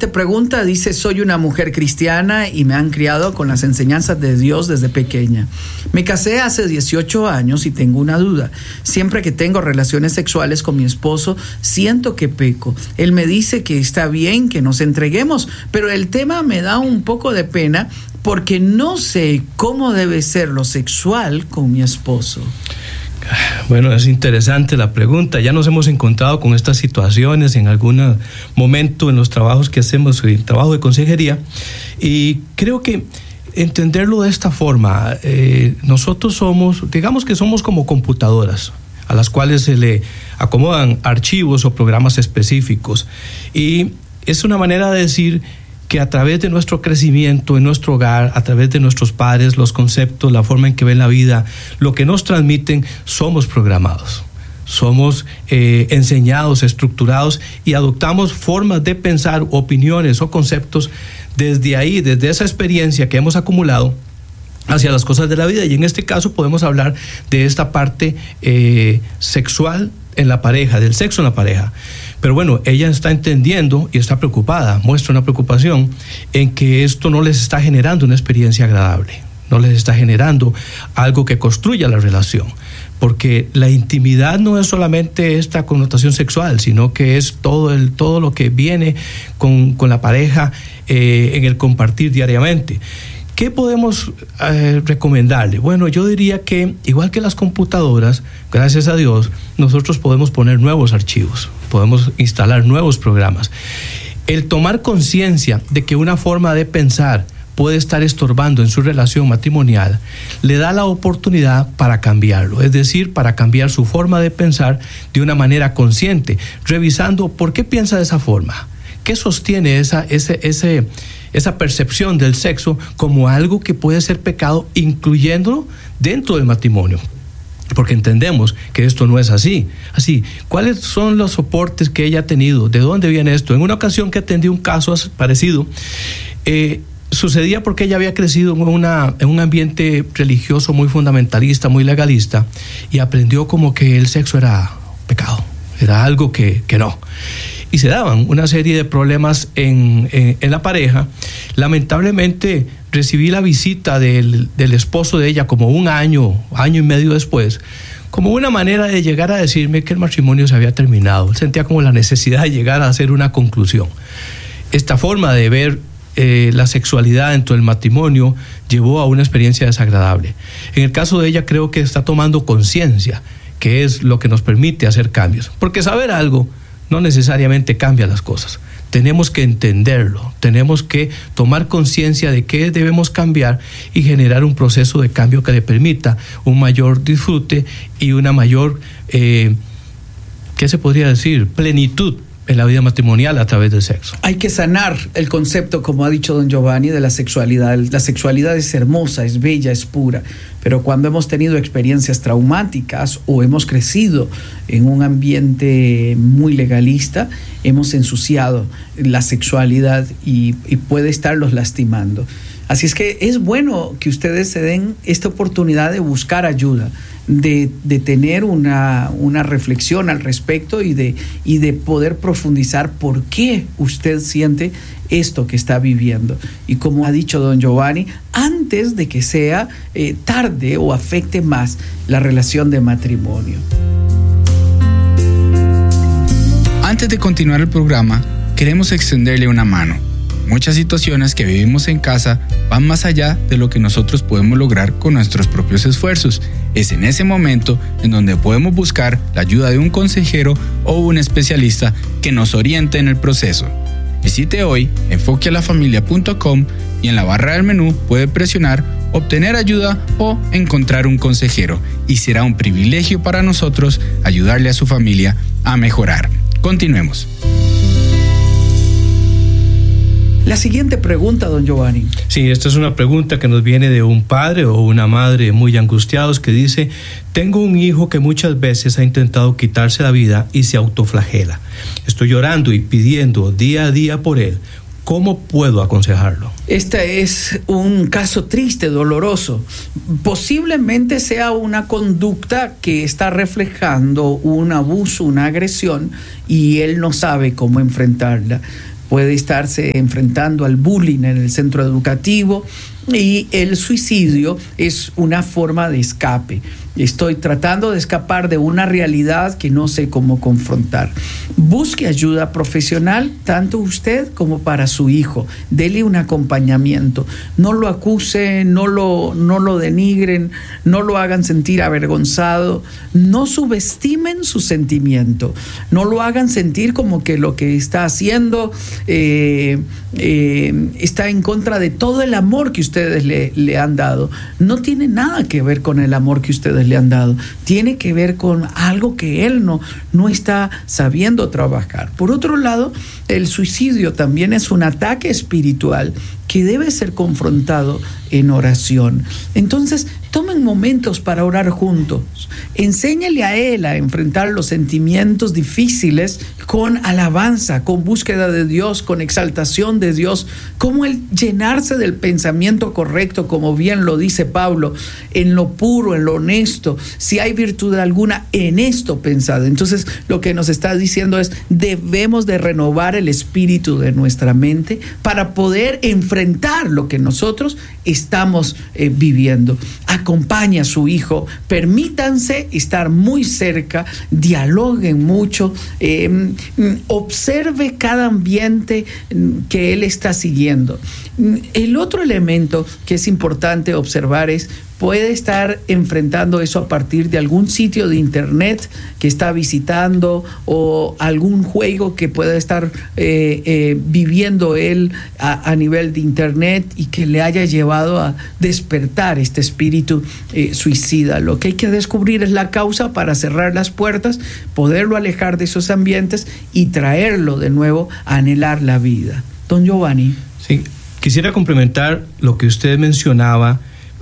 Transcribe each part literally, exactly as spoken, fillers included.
siguiente pregunta dice: soy una mujer cristiana y me han criado con las enseñanzas de Dios desde pequeña. Me casé hace dieciocho años y tengo una duda. Siempre que tengo relaciones sexuales con mi esposo, siento que peco. Él me dice que está bien que nos entreguemos, pero el tema me da un poco de pena porque no sé cómo debe ser lo sexual con mi esposo. Bueno, es interesante la pregunta. Ya nos hemos encontrado con estas situaciones en algún momento en los trabajos que hacemos, el trabajo de consejería, y creo que entenderlo de esta forma, eh, nosotros somos, digamos que somos como computadoras a las cuales se le acomodan archivos o programas específicos, y es una manera de decir que a través de nuestro crecimiento en nuestro hogar, a través de nuestros padres, los conceptos, la forma en que ven la vida, lo que nos transmiten, somos programados. Somos eh, enseñados, estructurados y adoptamos formas de pensar, opiniones o conceptos desde ahí, desde esa experiencia que hemos acumulado hacia las cosas de la vida. Y en este caso podemos hablar de esta parte eh, sexual en la pareja, del sexo en la pareja. Pero bueno, ella está entendiendo y está preocupada, muestra una preocupación en que esto no les está generando una experiencia agradable, no les está generando algo que construya la relación, porque la intimidad no es solamente esta connotación sexual, sino que es todo, el, todo lo que viene con, con la pareja eh, en el compartir diariamente. ¿Qué podemos eh, recomendarle? Bueno, yo diría que, igual que las computadoras, gracias a Dios, nosotros podemos poner nuevos archivos, podemos instalar nuevos programas. El tomar conciencia de que una forma de pensar puede estar estorbando en su relación matrimonial, le da la oportunidad para cambiarlo, es decir, para cambiar su forma de pensar de una manera consciente, revisando por qué piensa de esa forma, qué sostiene esa, ese, ese, esa percepción del sexo como algo que puede ser pecado, incluyéndolo dentro del matrimonio. Porque entendemos que esto no es así. Así, ¿cuáles son los soportes que ella ha tenido? ¿De dónde viene esto? En una ocasión que atendí un caso parecido, eh, sucedía porque ella había crecido en, una, en un ambiente religioso muy fundamentalista, muy legalista, y aprendió como que el sexo era pecado, era algo que, que no. Y se daban una serie de problemas en, en, en la pareja. Lamentablemente recibí la visita del, del esposo de ella como un año, año y medio después, como una manera de llegar a decirme que el matrimonio se había terminado. Él sentía como la necesidad de llegar a hacer una conclusión. Esta forma de ver eh, la sexualidad dentro del matrimonio llevó a una experiencia desagradable. En el caso de ella creo que está tomando conciencia, que es lo que nos permite hacer cambios. Porque saber algo no necesariamente cambia las cosas. Tenemos que entenderlo, tenemos que tomar conciencia de qué debemos cambiar y generar un proceso de cambio que le permita un mayor disfrute y una mayor, eh, ¿qué se podría decir? Plenitud en la vida matrimonial a través del sexo. Hay que sanar el concepto, como ha dicho don Giovanni, de la sexualidad. La sexualidad es hermosa, es bella, es pura, pero cuando hemos tenido experiencias traumáticas o hemos crecido en un ambiente muy legalista, hemos ensuciado la sexualidad y, y puede estarlos lastimando. Así es que es bueno que ustedes se den esta oportunidad de buscar ayuda, de, de tener una, una reflexión al respecto y de, y de poder profundizar por qué usted siente esto que está viviendo. Y como ha dicho don Giovanni, antes de que sea eh, tarde o afecte más la relación de matrimonio. Antes de continuar el programa, queremos extenderle una mano. Muchas situaciones que vivimos en casa van más allá de lo que nosotros podemos lograr con nuestros propios esfuerzos. Es en ese momento en donde podemos buscar la ayuda de un consejero o un especialista que nos oriente en el proceso. Visite hoy enfoque a la familia punto com y en la barra del menú puede presionar obtener ayuda o encontrar un consejero, y será un privilegio para nosotros ayudarle a su familia a mejorar. Continuemos. La siguiente pregunta, don Giovanni. Sí, esta es una pregunta que nos viene de un padre o una madre muy angustiados que dice: tengo un hijo que muchas veces ha intentado quitarse la vida y se autoflagela. Estoy llorando y pidiendo día a día por él. ¿Cómo puedo aconsejarlo? Este es un caso triste, doloroso. Posiblemente sea una conducta que está reflejando un abuso, una agresión, y él no sabe cómo enfrentarla. puede estarse enfrentando al bullying en el centro educativo, y el suicidio es una forma de escape. Estoy tratando de escapar de una realidad que no sé cómo confrontar. Busque ayuda profesional, tanto usted como para su hijo. Dele un acompañamiento. No lo acuse, no lo, no lo denigren, no lo hagan sentir avergonzado. No subestimen su sentimiento. No lo hagan sentir como que lo que está haciendo eh, eh, está en contra de todo el amor que ustedes le, le han dado. No tiene nada que ver con el amor que ustedes le han dado, tiene que ver con algo que él no, no está sabiendo trabajar. Por otro lado, el suicidio también es un ataque espiritual que debe ser confrontado en oración. Entonces, tomen momentos para orar juntos. Enséñale a él a enfrentar los sentimientos difíciles con alabanza, con búsqueda de Dios, con exaltación de Dios, como el llenarse del pensamiento correcto, como bien lo dice Pablo, en lo puro, en lo honesto. Si hay virtud alguna, en esto pensad. Entonces, lo que nos está diciendo es, debemos de renovar el espíritu de nuestra mente para poder enfrentar lo que nosotros estamos eh, viviendo. Acompaña a su hijo, permítanse estar muy cerca, dialoguen mucho, eh, observe cada ambiente que él está siguiendo. El otro elemento que es importante observar es, puede estar enfrentando eso a partir de algún sitio de internet que está visitando, o algún juego que pueda estar eh, eh, viviendo él a, a nivel de internet y que le haya llevado a despertar este espíritu eh, suicida. Lo que hay que descubrir es la causa para cerrar las puertas, poderlo alejar de esos ambientes y traerlo de nuevo a anhelar la vida. Don Giovanni. Sí, quisiera complementar lo que usted mencionaba,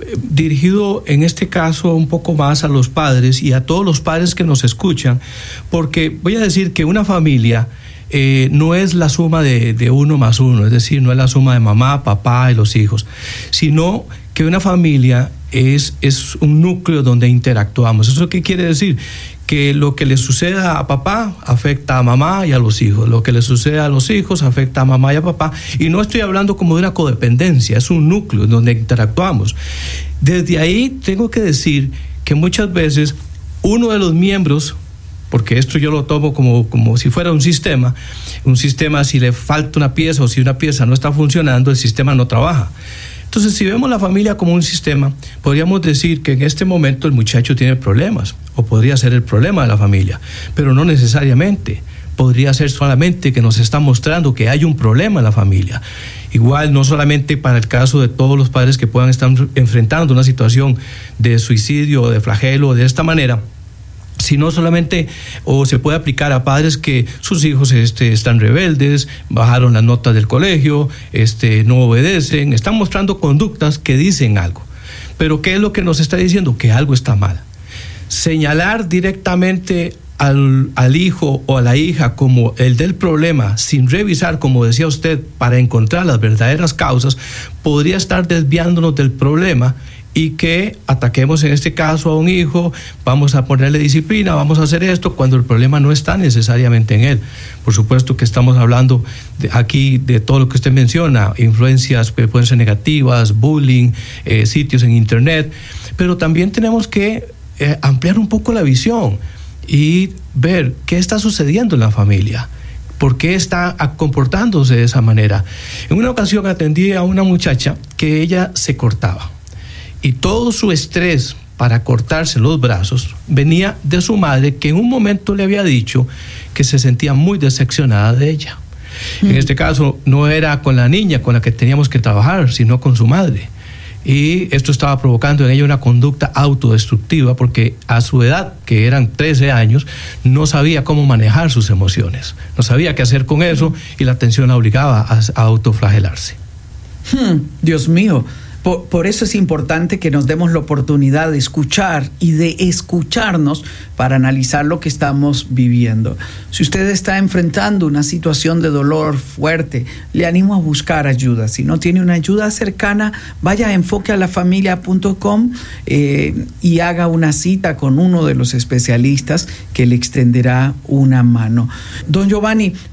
dirigido en este caso un poco más a los padres y a todos los padres que nos escuchan, porque voy a decir que una familia eh, no es la suma de, de uno más uno, es decir, no es la suma de mamá, papá y los hijos, sino que una familia es, es un núcleo donde interactuamos. ¿Eso qué quiere decir? Que lo que le suceda a papá afecta a mamá y a los hijos, lo que le sucede a los hijos afecta a mamá y a papá, y no estoy hablando como de una codependencia, es un núcleo donde interactuamos. Desde ahí tengo que decir que muchas veces uno de los miembros, porque esto yo lo tomo como, como si fuera un sistema, un sistema, si le falta una pieza o si una pieza no está funcionando, el sistema no trabaja. Entonces, si vemos la familia como un sistema, podríamos decir que en este momento el muchacho tiene problemas, o podría ser el problema de la familia, pero no necesariamente. Podría ser solamente que nos está mostrando que hay un problema en la familia. Igual, no solamente para el caso de todos los padres que puedan estar enfrentando una situación de suicidio o de flagelo de esta manera, sino solamente, o se puede aplicar a padres que sus hijos este, están rebeldes, bajaron las notas del colegio, este, no obedecen, están mostrando conductas que dicen algo. Pero ¿qué es lo que nos está diciendo? Que algo está mal. Señalar directamente al, al hijo o a la hija como el del problema, sin revisar, como decía usted, para encontrar las verdaderas causas, podría estar desviándonos del problema, y que ataquemos en este caso a un hijo, vamos a ponerle disciplina, vamos a hacer esto, cuando el problema no está necesariamente en él. Por supuesto que estamos hablando de, aquí de todo lo que usted menciona, influencias que pueden ser negativas, bullying, eh, sitios en internet, pero también tenemos que eh, ampliar un poco la visión y ver qué está sucediendo en la familia. ¿Por qué está comportándose de esa manera? En una ocasión atendí a una muchacha que ella se cortaba. Y todo su estrés para cortarse los brazos venía de su madre, que en un momento le había dicho que se sentía muy decepcionada de ella. Mm. En este caso no era con la niña con la que teníamos que trabajar, sino con su madre. Y esto estaba provocando en ella una conducta autodestructiva, porque a su edad, que eran trece años, no sabía cómo manejar sus emociones. No sabía qué hacer con eso, y la tensión la obligaba a, a autoflagelarse. Hmm, Dios mío. Por, por eso es importante que nos demos la oportunidad de escuchar y de escucharnos para analizar lo que estamos viviendo. Si usted está enfrentando una situación de dolor fuerte, le animo a buscar ayuda. Si no tiene una ayuda cercana, vaya a enfoque a la familia punto com eh, y haga una cita con uno de los especialistas que le extenderá una mano. Don Giovanni,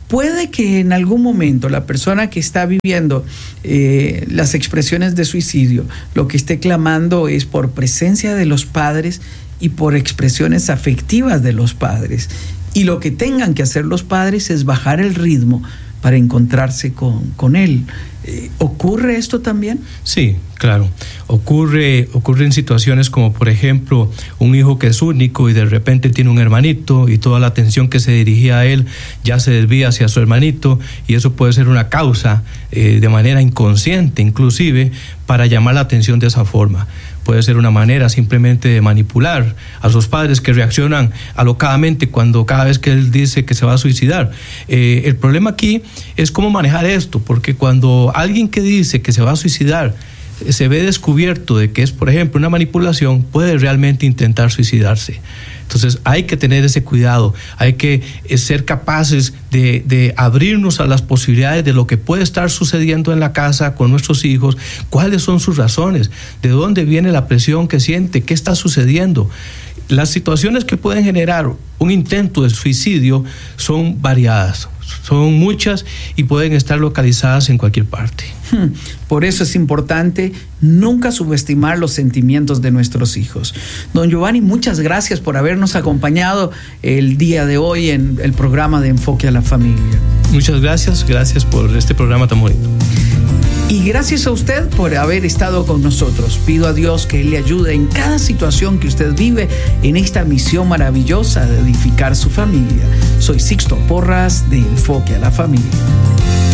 puede que en algún momento la persona que está viviendo eh, las expresiones de suicidio, lo que esté clamando es por presencia de los padres y por expresiones afectivas de los padres. Y lo que tengan que hacer los padres es bajar el ritmo para encontrarse con, con él. Eh, ¿Ocurre esto también? Sí, claro. Ocurre, ocurre en situaciones como, por ejemplo, un hijo que es único y de repente tiene un hermanito y toda la atención que se dirigía a él ya se desvía hacia su hermanito, y eso puede ser una causa eh, de manera inconsciente inclusive para llamar la atención de esa forma. Puede ser una manera simplemente de manipular a sus padres, que reaccionan alocadamente cuando cada vez que él dice que se va a suicidar. Eh, el problema aquí es cómo manejar esto, porque cuando alguien que dice que se va a suicidar eh, se ve descubierto de que es, por ejemplo, una manipulación, puede realmente intentar suicidarse. Entonces hay que tener ese cuidado, hay que eh, ser capaces de, de abrirnos a las posibilidades de lo que puede estar sucediendo en la casa con nuestros hijos, cuáles son sus razones, de dónde viene la presión que siente, qué está sucediendo. Las situaciones que pueden generar un intento de suicidio son variadas, son muchas y pueden estar localizadas en cualquier parte. Por eso es importante nunca subestimar los sentimientos de nuestros hijos. Don Giovanni, muchas gracias por habernos acompañado el día de hoy en el programa de Enfoque a la Familia. Muchas gracias, gracias por este programa tan bonito. Y gracias a usted por haber estado con nosotros. Pido a Dios que Él le ayude en cada situación que usted vive en esta misión maravillosa de edificar su familia. Soy Sixto Porras de Enfoque a la Familia.